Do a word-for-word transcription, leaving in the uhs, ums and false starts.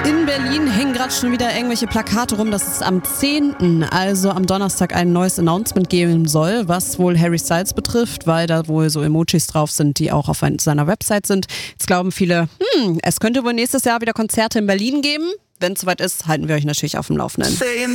In Berlin hängen gerade schon wieder irgendwelche Plakate rum, dass es am zehnten, also am Donnerstag, ein neues Announcement geben soll, was wohl Harry Styles betrifft, weil da wohl so Emojis drauf sind, die auch auf seiner Website sind. Jetzt glauben viele, hm, es könnte wohl nächstes Jahr wieder Konzerte in Berlin geben. Wenn es soweit ist, halten wir euch natürlich auf dem Laufenden.